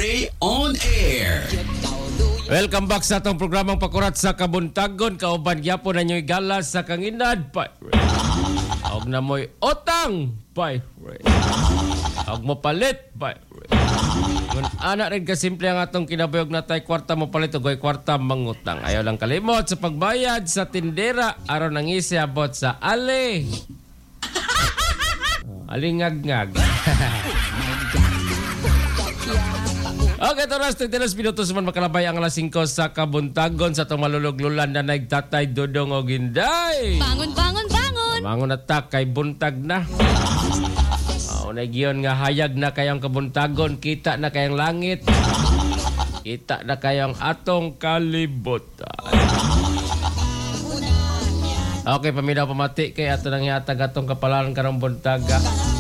Ray on Air. Welcome back sa atong programang Pakurat sa Kabuntagon. Kauban gyapon na nyo'y galas sa kanginad, Pirate. Og na mo'y otang, Pirate. Og mo palit, Pirate. Ngun anak rin kasimple ang atong kinabayog na tay kwarta mo palit og kwarta mangutang. Ayaw lang kalimot sa pagbayad sa tindera aron nang isiabot sa ali. Alingag-ngag. Okay, toras 33 minutos man makalabay ang alas 5 sa Kabuntagon sa itong maluluglulan na nagtatay Dudong o Ginday. Bangon, bangon, bangon! Bangon at tak kay buntag na. Nagyon nga hayag na kayong Kabuntagon, kita na kayong langit, kita na kayong atong kalibutan. Okay, paminaw pamati kay ato nang yatag atong kapalan karong buntaga.